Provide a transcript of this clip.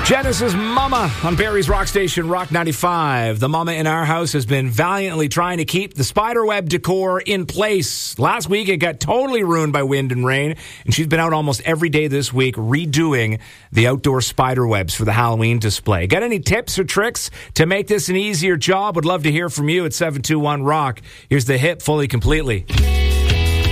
Genesis Mama on Barrie's Rock Station, Rock 95. The mama in our house has been valiantly trying to keep the spiderweb decor in place. Last week, it got totally ruined by wind and rain, and she's been out almost every day this week redoing the outdoor spiderwebs for the Halloween display. Got any tips or tricks to make this an easier job? Would love to hear from you at 721-ROCK. Here's the hit, Fully Completely.